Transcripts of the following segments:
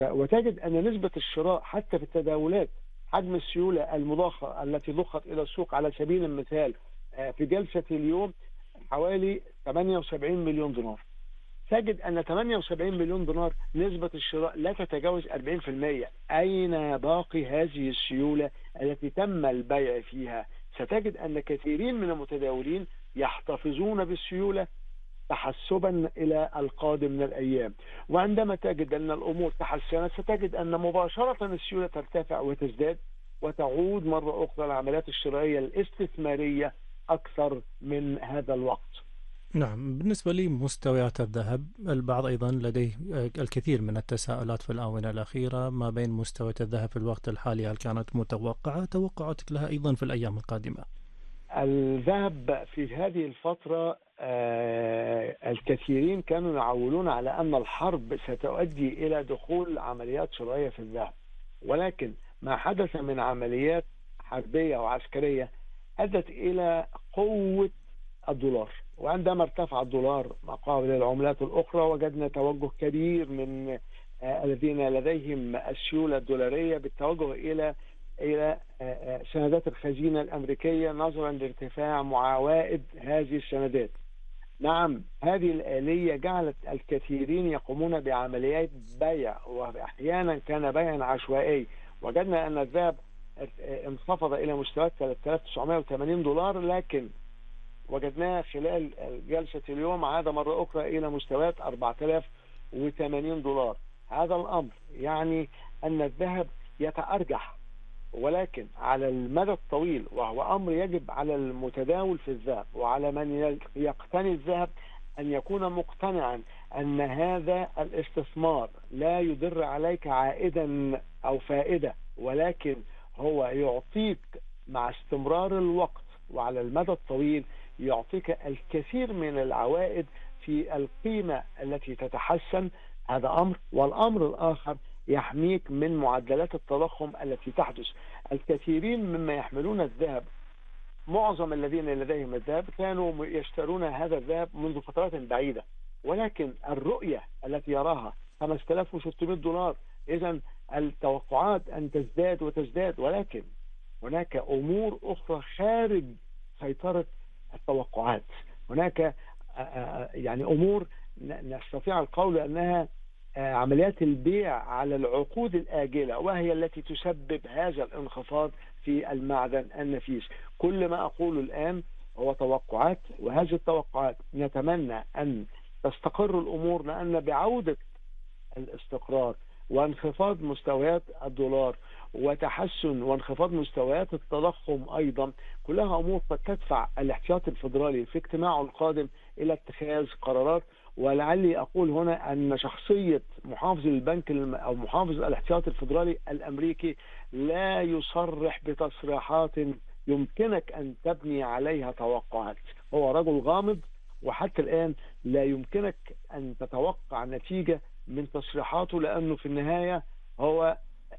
وتجد أن نسبة الشراء حتى في التداولات، حجم السيولة المضخة التي ضخت إلى السوق على سبيل المثال في جلسة اليوم حوالي 78 مليون دولار. تجد أن 78 مليون دولار نسبة الشراء لا تتجاوز 40%. أين باقي هذه السيولة التي تم البيع فيها؟ ستجد أن كثيرين من المتداولين يحتفظون بالسيولة تحسبا إلى القادم من الأيام، وعندما تجد أن الأمور تحسنت ستجد أن مباشرة السيولة ترتفع وتزداد وتعود مرة أخرى العمليات الشرائية الاستثمارية أكثر من هذا الوقت. نعم، بالنسبة لي مستويات الذهب، البعض أيضا لديه الكثير من التساؤلات في الآونة الأخيرة ما بين مستويات الذهب في الوقت الحالي، هل كانت متوقعة؟ توقعاتك لها أيضا في الأيام القادمة؟ الذهب في هذه الفترة الكثيرين كانوا يعولون على أن الحرب ستؤدي إلى دخول عمليات شرائية في الذهب، ولكن ما حدث من عمليات حربية وعسكرية أدت إلى قوة الدولار، وعندما ارتفع الدولار مقابل العملات الأخرى وجدنا توجه كبير من الذين لديهم السيولة الدولارية بالتوجه إلى سندات الخزينة الأمريكية نظرا لارتفاع معاوائد هذه السندات. نعم، هذه الآلية جعلت الكثيرين يقومون بعمليات بيع، وأحيانا كان بيعا عشوائي. وجدنا أن الذهب انخفض إلى مستويات 3980 دولار، لكن وجدناه خلال جلسة اليوم عاد مرة أخرى إلى مستويات 4080 دولار. هذا الأمر يعني أن الذهب يتأرجح، ولكن على المدى الطويل، وهو أمر يجب على المتداول في الذهب وعلى من يقتني الذهب أن يكون مقتنعا أن هذا الاستثمار لا يدر عليك عائدا أو فائدة، ولكن هو يعطيك مع استمرار الوقت وعلى المدى الطويل يعطيك الكثير من العوائد في القيمة التي تتحسن. هذا أمر، والأمر الآخر يحميك من معدلات التضخم التي تحدث. الكثيرين مما يحملون الذهب، معظم الذين لديهم الذهب كانوا يشترون هذا الذهب منذ فترات بعيدة، ولكن الرؤية التي يراها 5600 دولار، إذن التوقعات أن تزداد وتزداد، ولكن هناك أمور أخرى خارج سيطرة التوقعات. هناك يعني أمور نستطيع القول أنها عمليات البيع على العقود الآجلة، وهي التي تسبب هذا الانخفاض في المعدن النفيس. كل ما أقوله الآن هو توقعات، وهذه التوقعات نتمنى أن تستقر الأمور، لأن بعودة الاستقرار وانخفاض مستويات الدولار وتحسن وانخفاض مستويات التضخم أيضا، كلها أمور قد تدفع الاحتياطي الفيدرالي في اجتماعه القادم إلى اتخاذ قرارات. ولعلي أقول هنا أن شخصية محافظ البنك أو محافظ الاحتياطي الفيدرالي الأمريكي لا يصرح بتصريحات يمكنك أن تبني عليها توقعات. هو رجل غامض، وحتى الآن لا يمكنك أن تتوقع نتيجة من تصريحاته، لأنه في النهاية هو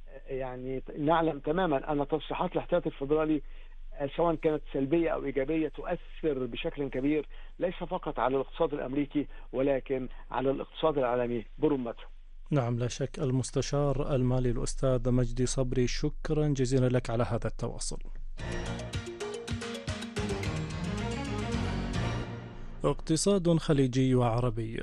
يعني نعلم تماما أن تصريحات الاحتياطي الفيدرالي سواء كانت سلبية أو إيجابية تؤثر بشكل كبير ليس فقط على الاقتصاد الأمريكي ولكن على الاقتصاد العالمي برمته. نعم، لا شك. المستشار المالي الأستاذ مجدي صبري، شكرا جزيلا لك على هذا التواصل. اقتصاد خليجي وعربي.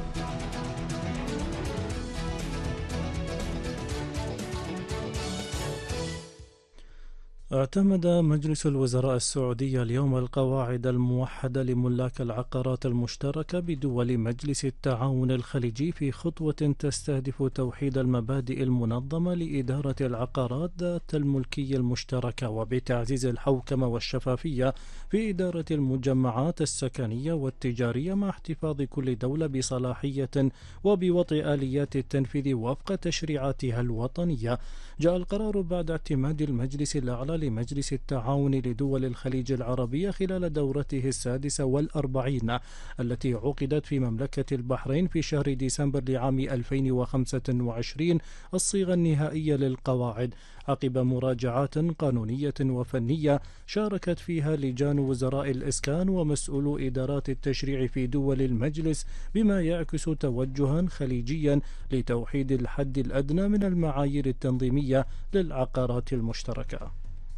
اعتمد مجلس الوزراء السعودي اليوم القواعد الموحدة لملاك العقارات المشتركة بدول مجلس التعاون الخليجي في خطوة تستهدف توحيد المبادئ المنظمة لإدارة العقارات ذات الملكية المشتركة، وبتعزيز الحوكمة والشفافية في إدارة المجمعات السكنية والتجارية، مع احتفاظ كل دولة بصلاحية وبوضع آليات التنفيذ وفق تشريعاتها الوطنية. جاء القرار بعد اعتماد المجلس الأعلى لمجلس التعاون لدول الخليج العربية خلال دورته 46 التي عقدت في مملكة البحرين في شهر ديسمبر لعام 2025 الصيغة النهائية للقواعد، عقب مراجعات قانونية وفنية شاركت فيها لجان وزراء الإسكان ومسؤولو إدارات التشريع في دول المجلس، بما يعكس توجها خليجيا لتوحيد الحد الأدنى من المعايير التنظيمية للعقارات المشتركة.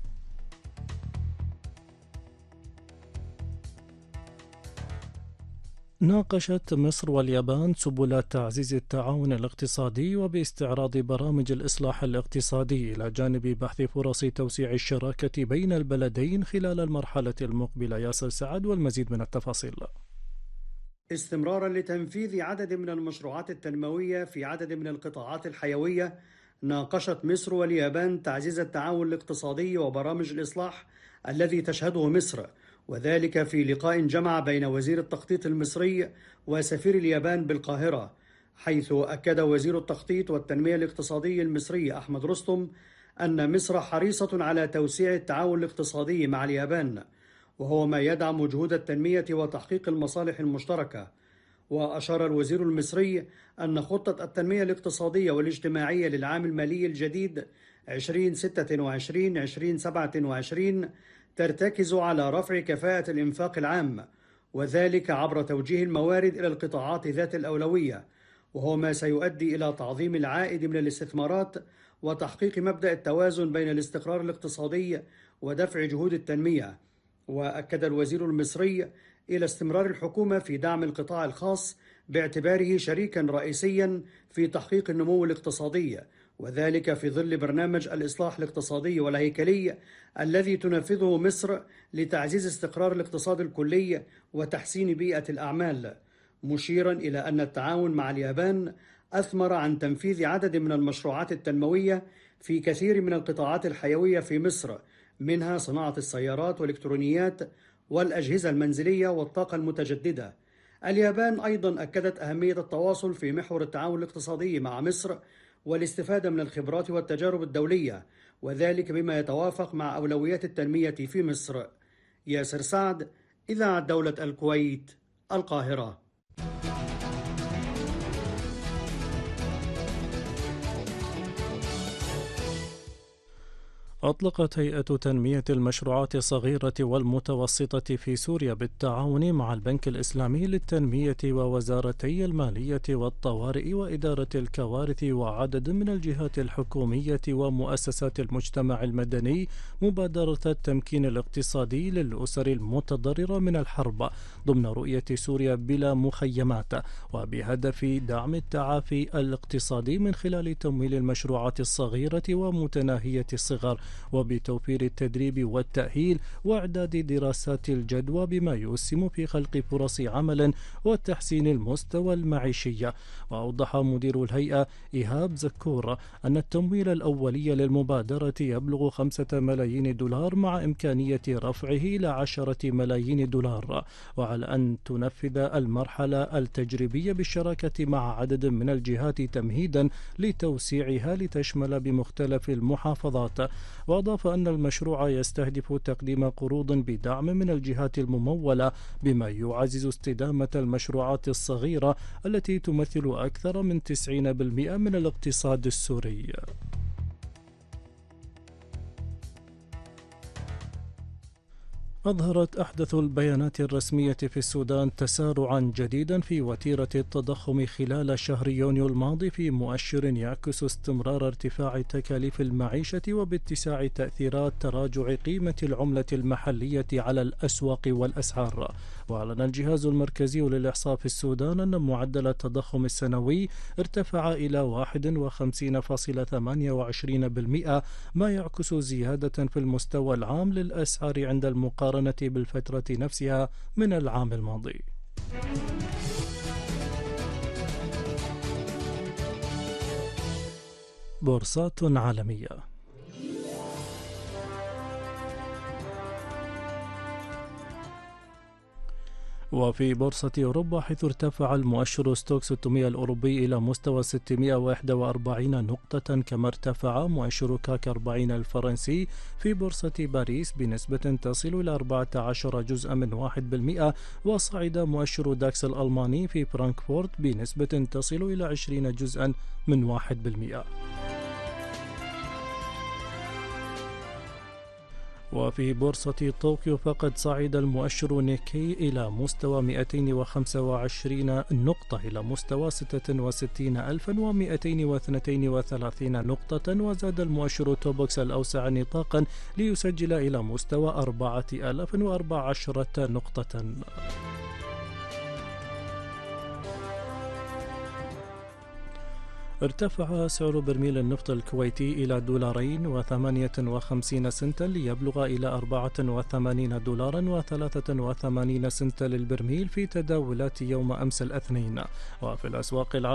ناقشت مصر واليابان سبل تعزيز التعاون الاقتصادي وباستعراض برامج الإصلاح الاقتصادي إلى جانب بحث فرص توسيع الشراكة بين البلدين خلال المرحلة المقبلة. ياسر سعد والمزيد من التفاصيل. استمرارا لتنفيذ عدد من المشروعات التنموية في عدد من القطاعات الحيوية، ناقشت مصر واليابان تعزيز التعاون الاقتصادي وبرامج الإصلاح الذي تشهده مصر، وذلك في لقاء جمع بين وزير التخطيط المصري وسفير اليابان بالقاهرة، حيث أكد وزير التخطيط والتنمية الاقتصادية المصري أحمد رستم أن مصر حريصة على توسيع التعاون الاقتصادي مع اليابان، وهو ما يدعم جهود التنمية وتحقيق المصالح المشتركة. وأشار الوزير المصري أن خطة التنمية الاقتصادية والاجتماعية للعام المالي الجديد 2026-2027 ترتكز على رفع كفاءة الإنفاق العام، وذلك عبر توجيه الموارد إلى القطاعات ذات الأولوية، وهو ما سيؤدي إلى تعظيم العائد من الاستثمارات وتحقيق مبدأ التوازن بين الاستقرار الاقتصادي ودفع جهود التنمية. وأكد الوزير المصري إلى استمرار الحكومة في دعم القطاع الخاص باعتباره شريكا رئيسيا في تحقيق النمو الاقتصادي، وذلك في ظل برنامج الإصلاح الاقتصادي والهيكلي الذي تنفذه مصر لتعزيز استقرار الاقتصاد الكلي وتحسين بيئة الأعمال، مشيرا إلى أن التعاون مع اليابان أثمر عن تنفيذ عدد من المشروعات التنموية في كثير من القطاعات الحيوية في مصر، منها صناعة السيارات والإلكترونيات والأجهزة المنزلية والطاقة المتجددة. اليابان أيضا أكدت أهمية التواصل في محور التعاون الاقتصادي مع مصر والاستفادة من الخبرات والتجارب الدولية، وذلك بما يتوافق مع أولويات التنمية في مصر. ياسر سعد، إذاعة دولة الكويت، القاهرة. أطلقت هيئة تنمية المشروعات الصغيرة والمتوسطة في سوريا بالتعاون مع البنك الإسلامي للتنمية ووزارتي المالية والطوارئ وإدارة الكوارث وعدد من الجهات الحكومية ومؤسسات المجتمع المدني مبادرة التمكين الاقتصادي للأسر المتضررة من الحرب ضمن رؤية سوريا بلا مخيمات، وبهدف دعم التعافي الاقتصادي من خلال تمويل المشروعات الصغيرة ومتناهية الصغر، وبتوفير التدريب والتأهيل وإعداد دراسات الجدوى بما يسهم في خلق فرص عمل وتحسين المستوى المعيشي. وأوضح مدير الهيئة إيهاب زكور أن التمويل الأولي للمبادرة يبلغ 5 ملايين دولار مع إمكانية رفعه إلى 10 ملايين دولار، وعلى أن تنفذ المرحلة التجريبية بالشراكة مع عدد من الجهات تمهيدا لتوسيعها لتشمل بمختلف المحافظات. وأضاف أن المشروع يستهدف تقديم قروض بدعم من الجهات الممولة بما يعزز استدامة المشروعات الصغيرة التي تمثل أكثر من 90% من الاقتصاد السوري. أظهرت أحدث البيانات الرسمية في السودان تسارعا جديدا في وتيرة التضخم خلال شهر يونيو الماضي، في مؤشر يعكس استمرار ارتفاع تكاليف المعيشة وباتساع تأثيرات تراجع قيمة العملة المحلية على الأسواق والأسعار. وأعلن الجهاز المركزي للإحصاء في السودان أن معدل التضخم السنوي ارتفع إلى 51.28%، ما يعكس زيادة في المستوى العام للأسعار عند المقارنة بالفترة نفسها من العام الماضي. بورصات عالمية. وفي بورصة أوروبا، حيث ارتفع المؤشر ستوك 600 الأوروبي إلى مستوى 641 نقطة، كما ارتفع مؤشر كاك 40 الفرنسي في بورصة باريس بنسبة تصل إلى 14 جزءا من 1%، وصعد مؤشر داكس الألماني في فرانكفورت بنسبة تصل إلى 20 جزءا من 1%. وفي بورصة طوكيو، فقد صعد المؤشر نيكي إلى مستوى 225 نقطة إلى مستوى 66232 نقطة، وزاد المؤشر توبوكس الأوسع نطاقا ليسجل إلى مستوى 4014 نقطة. ارتفع سعر برميل النفط الكويتي إلى $2.58 ليبلغ إلى $84.83 للبرميل في تداولات يوم أمس الاثنين. وفي الأسواق